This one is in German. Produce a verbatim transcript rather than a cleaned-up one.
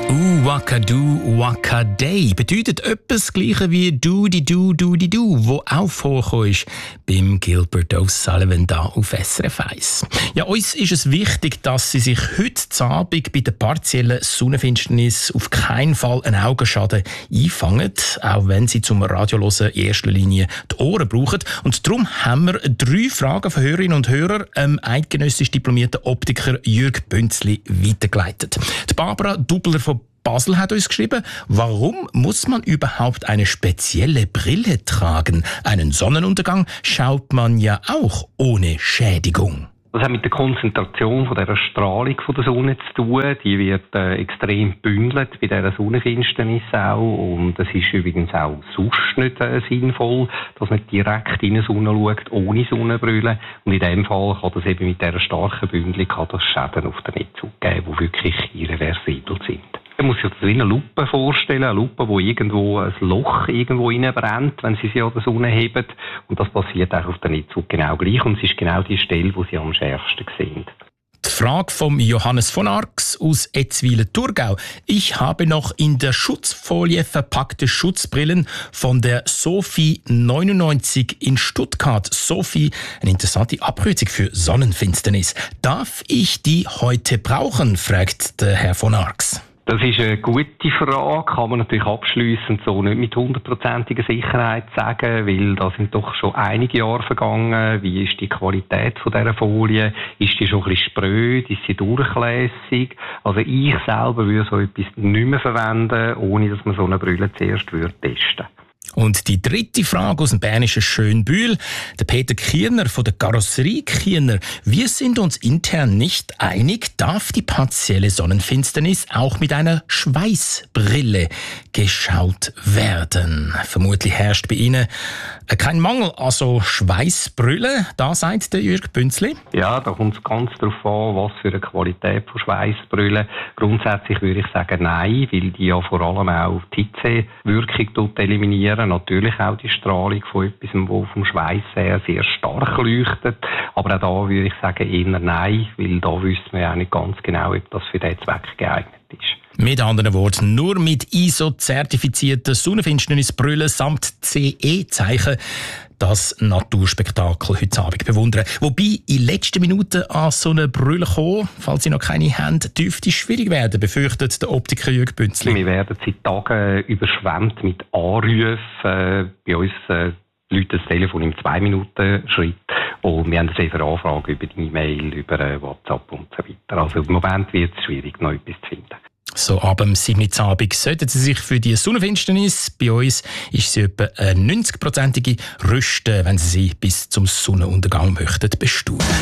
Uh, Wakadu, Wakadei bedeutet etwas das Gleiche wie du, die du, du, die du, wo auch vorgekommen ist beim Gilbert O'Sullivan da auf S R F eins. Ja, uns ist es wichtig, dass Sie sich heute Abend bei der partiellen Sonnenfinsternis auf keinen Fall einen Augenschaden einfangen, auch wenn Sie zum Radiohören in erster Linie die Ohren brauchen. Und darum haben wir drei Fragen von Hörerinnen und Hörern ähm, eidgenössisch diplomierten Optiker Jürg Bünzli weitergeleitet. Die Barbara Dubler von Basel hat uns geschrieben, warum muss man überhaupt eine spezielle Brille tragen? Einen Sonnenuntergang schaut man ja auch ohne Schädigung. Das hat mit der Konzentration von dieser Strahlung von der Sonne zu tun. Die wird äh, extrem gebündelt bei dieser Sonnenfinsternis auch. Und es ist übrigens auch sonst nicht äh, sinnvoll, dass man direkt in die Sonne schaut, ohne Sonnenbrille. Und in dem Fall kann das eben mit dieser starken Bündelung kann das Schäden auf der Netzhaut geben, die wirklich irreversibel sind. Man muss sich das wie eine Lupe vorstellen, eine Lupe, wo irgendwo ein Loch irgendwo reinbrennt, wenn Sie sie an der Sonne heben. Und das passiert auch auf der Netzhaut genau gleich. Und es ist genau die Stelle, wo Sie am schärfsten sehen. Die Frage von Johannes von Arx aus Etzwiler-Thurgau. Ich habe noch in der Schutzfolie verpackte Schutzbrillen von der Sophie neunundneunzig in Stuttgart. Sophie, eine interessante Abkürzung für Sonnenfinsternis. Darf ich die heute brauchen, fragt der Herr von Arx. Das ist eine gute Frage, kann man natürlich abschliessend so nicht mit hundertprozentiger Sicherheit sagen, weil da sind doch schon einige Jahre vergangen. Wie ist die Qualität von dieser Folie? Ist die schon ein bisschen spröd? Ist sie durchlässig? Also ich selber würde so etwas nicht mehr verwenden, ohne dass man so eine Brille zuerst würde testen. Und die dritte Frage aus dem bernischen Schönbühl. Der Peter Kierner von der Karosserie Kierner. Wir sind uns intern nicht einig, darf die partielle Sonnenfinsternis auch mit einer Schweißbrille geschaut werden? Vermutlich herrscht bei Ihnen kein Mangel an so Schweißbrille. Da sagt der Jürg Bünzli. Ja, da kommt es ganz darauf an, was für eine Qualität von Schweißbrille. Grundsätzlich würde ich sagen nein, weil die ja vor allem auch die Hitzewirkung eliminieren. Natürlich auch die Strahlung von etwas, wo vom Schweiß her sehr stark leuchtet. Aber auch da würde ich sagen eher nein, weil da wüsste man ja nicht ganz genau, ob das für diesen Zweck geeignet ist. Mit anderen Worten, nur mit I S O-zertifizierten Sonnenfinsternisbrillen samt C E-Zeichen das Naturspektakel heute Abend bewundern. Wobei in letzten Minuten an so eine Brille kommen, falls Sie noch keine haben, dürfte schwierig werden, befürchtet der Optiker Jürg Bünzli. Wir werden seit Tagen überschwemmt mit Anrufen. Bei uns äh, läutet das Telefon im zwei Minuten Schritt. Und wir haben sehr viele Anfragen über die E-Mail, über äh, WhatsApp und so weiter. Also im Moment wird es schwierig, noch etwas zu finden. So ab dem sieben Uhr Abend sollten Sie sich für die Sonnenfinsternis, bei uns ist sie etwa eine neunzig-prozentige, rüsten, wenn Sie sie bis zum Sonnenuntergang möchten bestaunen.